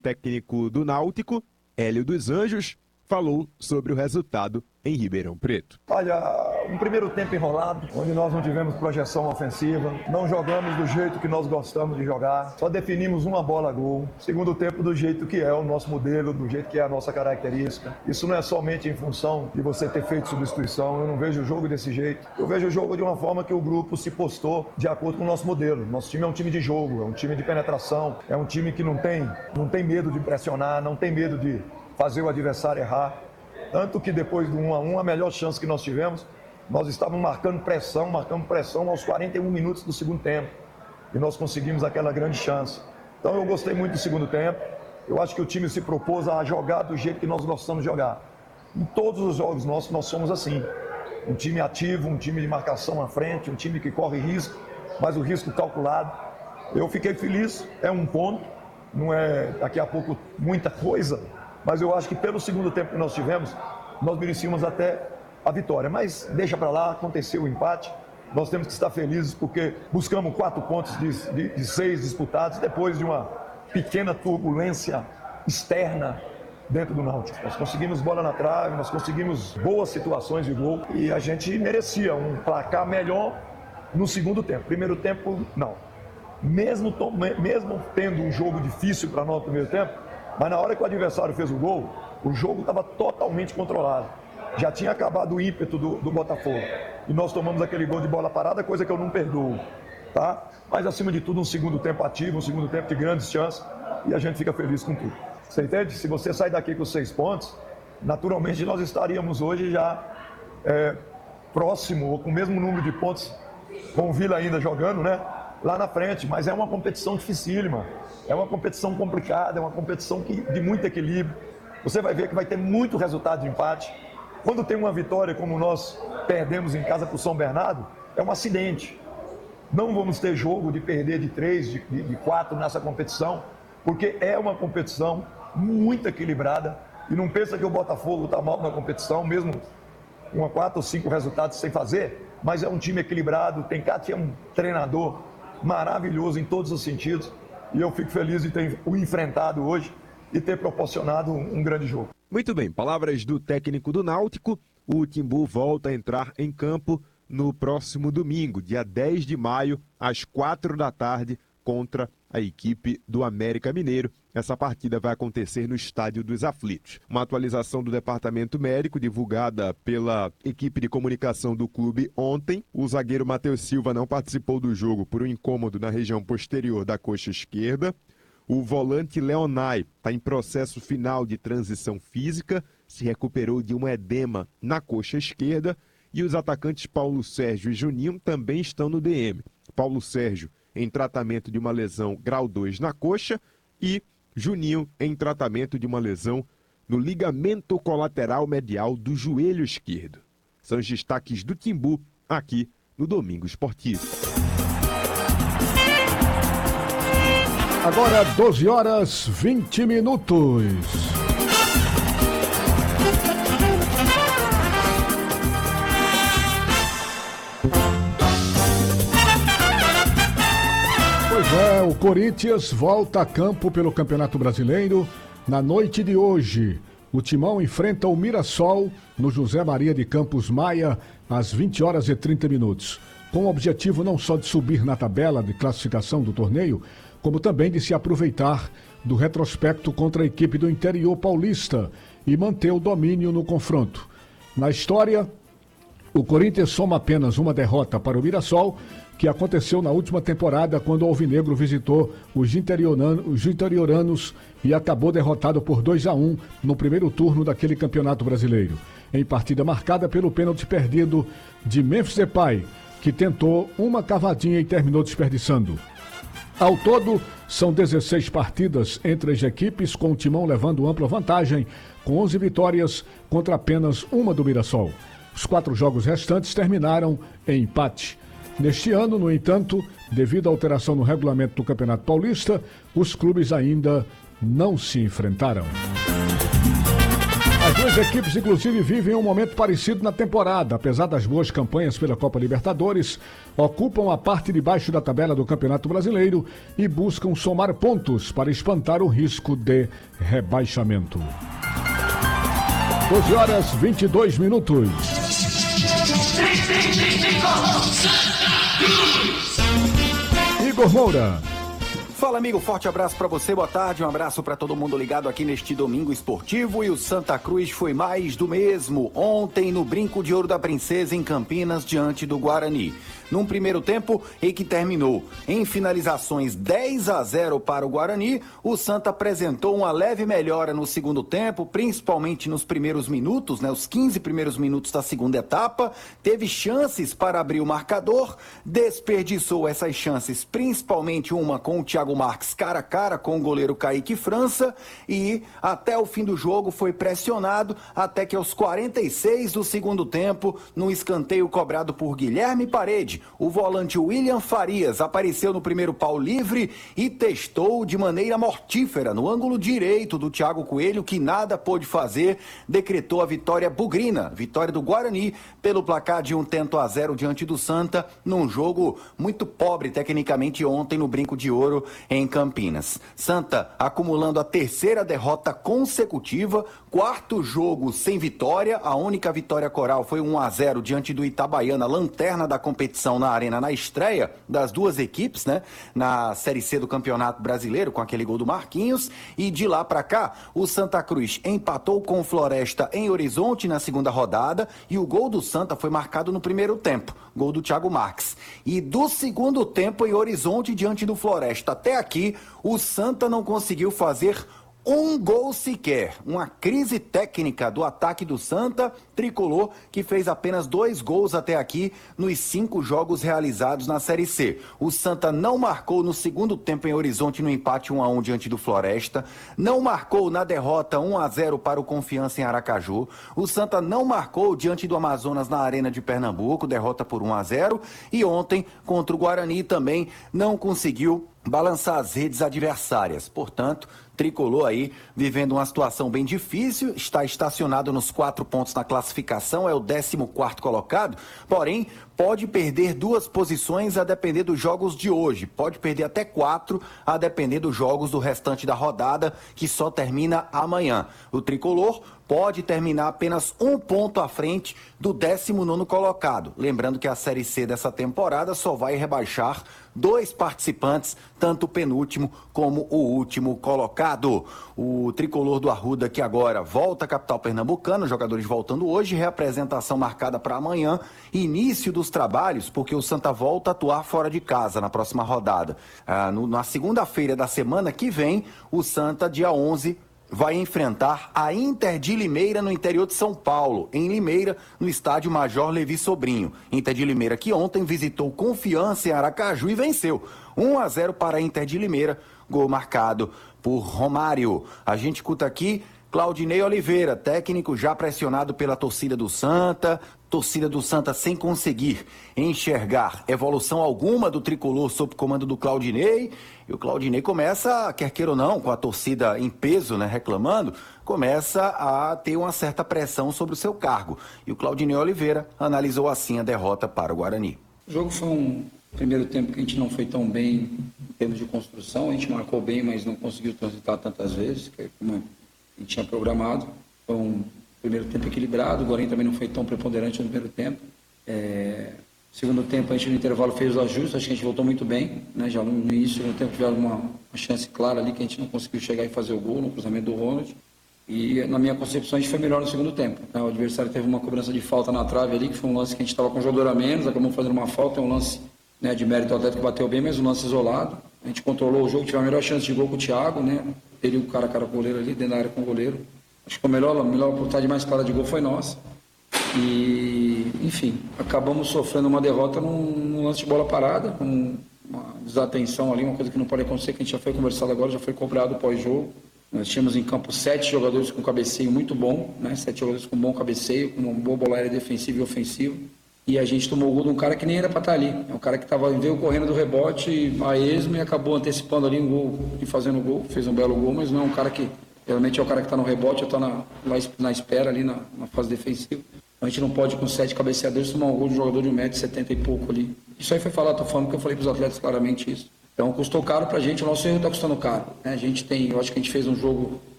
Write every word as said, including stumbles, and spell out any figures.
técnico do Náutico, Hélio dos Anjos, falou sobre o resultado em Ribeirão Preto. Olha, um primeiro tempo enrolado, onde nós não tivemos projeção ofensiva, não jogamos do jeito que nós gostamos de jogar, só definimos uma bola a gol. Segundo tempo do jeito que é o nosso modelo, do jeito que é a nossa característica. Isso não é somente em função de você ter feito substituição, eu não vejo o jogo desse jeito. Eu vejo o jogo de uma forma que o grupo se postou de acordo com o nosso modelo. Nosso time é um time de jogo, é um time de penetração, é um time que não tem, não tem medo de pressionar, não tem medo de fazer o adversário errar. Tanto que depois do um a um, a melhor chance que nós tivemos, nós estávamos marcando pressão, marcando pressão aos quarenta e um minutos do segundo tempo. E nós conseguimos aquela grande chance. Então eu gostei muito do segundo tempo. Eu acho que o time se propôs a jogar do jeito que nós gostamos de jogar. Em todos os jogos nossos, nós somos assim. Um time ativo, um time de marcação à frente, um time que corre risco, mas o risco calculado. Eu fiquei feliz, é um ponto, não é daqui a pouco muita coisa, mas eu acho que pelo segundo tempo que nós tivemos, nós merecíamos até a vitória. Mas deixa para lá, aconteceu o empate. Nós temos que estar felizes porque buscamos quatro pontos de, de, de seis disputados depois de uma pequena turbulência externa dentro do Náutico. Nós conseguimos bola na trave, nós conseguimos boas situações de gol e a gente merecia um placar melhor no segundo tempo. Primeiro tempo, não. Mesmo, mesmo tendo um jogo difícil para nós no primeiro tempo, mas na hora que o adversário fez o gol, o jogo estava totalmente controlado. Já tinha acabado o ímpeto do, do Botafogo. E nós tomamos aquele gol de bola parada, coisa que eu não perdoo. Tá? Mas acima de tudo, um segundo tempo ativo, um segundo tempo de grandes chances. E a gente fica feliz com tudo. Você entende? Se você sair daqui com seis pontos, naturalmente nós estaríamos hoje já é, próximo, ou com o mesmo número de pontos, com o Vila ainda jogando, né? Lá na frente. Mas é uma competição dificílima. É uma competição complicada, é uma competição que, de muito equilíbrio. Você vai ver que vai ter muito resultado de empate. Quando tem uma vitória como nós perdemos em casa para o São Bernardo, é um acidente. Não vamos ter jogo de perder de três, de, de, de quatro nessa competição, porque é uma competição muito equilibrada. E não pensa que o Botafogo está mal na competição, mesmo com quatro ou cinco resultados sem fazer, mas é um time equilibrado, tem cá tinha um treinador maravilhoso em todos os sentidos. E eu fico feliz de ter o enfrentado hoje e ter proporcionado um grande jogo. Muito bem, palavras do técnico do Náutico. O Timbu volta a entrar em campo no próximo domingo, dia dez de maio, às quatro da tarde, contra a equipe do América Mineiro. Essa partida vai acontecer no Estádio dos Aflitos. Uma atualização do departamento médico divulgada pela equipe de comunicação do clube ontem. O zagueiro Matheus Silva não participou do jogo por um incômodo na região posterior da coxa esquerda. O volante Leonai está em processo final de transição física, se recuperou de um edema na coxa esquerda. E os atacantes Paulo Sérgio e Juninho também estão no D M. Paulo Sérgio em tratamento de uma lesão grau dois na coxa e Juninho em tratamento de uma lesão no ligamento colateral medial do joelho esquerdo. São os destaques do Timbu aqui no Domingo Esportivo. Agora doze horas e vinte minutos. Pois é, o Corinthians volta a campo pelo Campeonato Brasileiro. Na noite de hoje, o Timão enfrenta o Mirassol no José Maria de Campos Maia, às vinte horas e trinta minutos. Com o objetivo não só de subir na tabela de classificação do torneio, como também de se aproveitar do retrospecto contra a equipe do interior paulista e manter o domínio no confronto. Na história, o Corinthians soma apenas uma derrota para o Mirassol, que aconteceu na última temporada quando o Alvinegro visitou os interioranos, os interioranos e acabou derrotado por dois a um no primeiro turno daquele Campeonato Brasileiro, em partida marcada pelo pênalti perdido de Memphis Depay, que tentou uma cavadinha e terminou desperdiçando. Ao todo, são dezesseis partidas entre as equipes, com o Timão levando ampla vantagem, com onze vitórias contra apenas uma do Mirassol. Os quatro jogos restantes terminaram em empate. Neste ano, no entanto, devido à alteração no regulamento do Campeonato Paulista, os clubes ainda não se enfrentaram. As duas equipes, inclusive, vivem um momento parecido na temporada. Apesar das boas campanhas pela Copa Libertadores, ocupam a parte de baixo da tabela do Campeonato Brasileiro e buscam somar pontos para espantar o risco de rebaixamento. doze horas e vinte e dois minutos. Igor Moura. Fala, amigo, forte abraço pra você, boa tarde, um abraço pra todo mundo ligado aqui neste domingo esportivo. E o Santa Cruz foi mais do mesmo ontem no Brinco de Ouro da Princesa em Campinas, diante do Guarani. Num primeiro tempo em que terminou em finalizações dez a zero para o Guarani, o Santa apresentou uma leve melhora no segundo tempo, principalmente nos primeiros minutos, né, os quinze primeiros minutos da segunda etapa. Teve chances para abrir o marcador, desperdiçou essas chances, principalmente uma com o Thiago Marques cara a cara com o goleiro Kaique França, e até o fim do jogo foi pressionado, até que aos quarenta e seis do segundo tempo, num escanteio cobrado por Guilherme Parede, o volante William Farias apareceu no primeiro pau livre e testou de maneira mortífera no ângulo direito do Thiago Coelho, que nada pôde fazer, decretou a vitória bugrina, vitória do Guarani pelo placar de um tento a zero diante do Santa, num jogo muito pobre tecnicamente ontem no Brinco de Ouro em Campinas. Santa acumulando a terceira derrota consecutiva, quarto jogo sem vitória, a única vitória coral foi um a zero diante do Itabaiana, lanterna da competição na Arena, na estreia das duas equipes, né, na Série C do Campeonato Brasileiro, com aquele gol do Marquinhos. E de lá para cá, o Santa Cruz empatou com o Floresta em Horizonte na segunda rodada, e o gol do Santa foi marcado no primeiro tempo, gol do Thiago Marques. E do segundo tempo em Horizonte diante do Floresta até aqui, o Santa não conseguiu fazer um gol sequer. Uma crise técnica do ataque do Santa, tricolor, que fez apenas dois gols até aqui nos cinco jogos realizados na Série C. O Santa não marcou no segundo tempo em Horizonte no empate um a um diante do Floresta, não marcou na derrota um a zero para o Confiança em Aracaju, o Santa não marcou diante do Amazonas na Arena de Pernambuco, derrota por um a zero, e ontem contra o Guarani também não conseguiu balançar as redes adversárias. Portanto, tricolor aí vivendo uma situação bem difícil, está estacionado nos quatro pontos na classificação, é o décimo quarto colocado, porém pode perder duas posições a depender dos jogos de hoje, pode perder até quatro a depender dos jogos do restante da rodada, que só termina amanhã. O tricolor pode terminar apenas um ponto à frente do décimo nono colocado. Lembrando que a Série C dessa temporada só vai rebaixar dois participantes, tanto o penúltimo como o último colocado. O tricolor do Arruda, que agora volta à capital pernambucana, jogadores voltando hoje, reapresentação marcada para amanhã, início dos trabalhos, porque o Santa volta a atuar fora de casa na próxima rodada. Ah, no, na segunda-feira da semana que vem, o Santa, dia onze, vai enfrentar a Inter de Limeira no interior de São Paulo, em Limeira, no estádio Major Levi Sobrinho. Inter de Limeira que ontem visitou Confiança em Aracaju e venceu um a zero para a Inter de Limeira, gol marcado por Romário. A gente escuta aqui Claudinei Oliveira, técnico já pressionado pela torcida do Santa, torcida do Santa sem conseguir enxergar evolução alguma do tricolor sob comando do Claudinei. E o Claudinei começa, quer queira ou não, com a torcida em peso, né, reclamando, começa a ter uma certa pressão sobre o seu cargo. E o Claudinei Oliveira analisou assim a derrota para o Guarani. O jogo foi um primeiro tempo que a gente não foi tão bem em termos de construção. A gente marcou bem, mas não conseguiu transitar tantas vezes, como a gente tinha programado. Foi um primeiro tempo equilibrado, o Guarani também não foi tão preponderante no primeiro tempo. É... Segundo tempo, a gente no intervalo fez os ajustes, acho que a gente voltou muito bem, né? Já no início do tempo tivemos uma, uma chance clara ali que a gente não conseguiu chegar e fazer o gol no cruzamento do Ronald. E na minha concepção a gente foi melhor no segundo tempo, né? O adversário teve uma cobrança de falta na trave ali, que foi um lance que a gente estava com um jogador a menos, acabamos fazendo uma falta, é um lance, né, de mérito atleta que bateu bem, mas um lance isolado. A gente controlou o jogo, tivemos a melhor chance de gol com o Thiago, né? Ele o cara a cara com o goleiro ali, dentro da área com o goleiro. Acho que a melhor, a melhor oportunidade mais clara de gol foi nossa. E, enfim, acabamos sofrendo uma derrota num, num lance de bola parada, com uma desatenção ali, uma coisa que não pode acontecer, que a gente já foi conversado agora, já foi cobrado pós-jogo. Nós tínhamos em campo sete jogadores com cabeceio muito bom, né? Sete jogadores com bom cabeceio, com uma boa bola aérea defensiva e ofensiva. E a gente tomou o gol de um cara que nem era para estar ali. É um cara que tava, veio correndo do rebote a esmo e acabou antecipando ali um gol e fazendo o gol. Fez um belo gol, mas não é um cara que Geralmente é o cara que está no rebote, eu estou na, na espera ali na, na fase defensiva. A gente não pode, com sete cabeceadores, tomar um gol de um jogador de um metro e setenta e pouco ali. Isso aí foi falado, estou falando porque eu falei para os atletas claramente isso. Então custou caro para a gente, o nosso erro está custando caro. Né? A gente tem, eu acho que a gente fez um jogo